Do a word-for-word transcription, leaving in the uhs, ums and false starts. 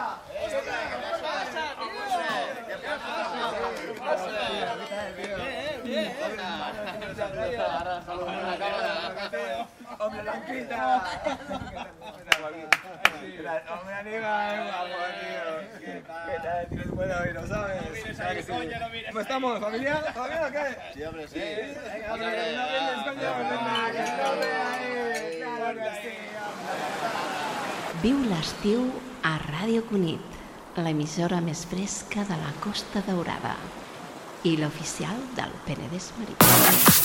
Hombre, Blanquita. Hombre, Aníbal, guapo, tío. ¿Qué tal? Tienes buen oído, ¿sabes? ¿Cómo estamos? ¿Familia? ¿Familia o qué? Sí, hombre, sí. Venga, hombre, no vienes, coño. Venga, que no veas ahí. Claro que sí, hombre. Viu l'estiu a Ràdio Cunit, l'emissora més fresca de la Costa Daurada i l'oficial del Penedès Marítim.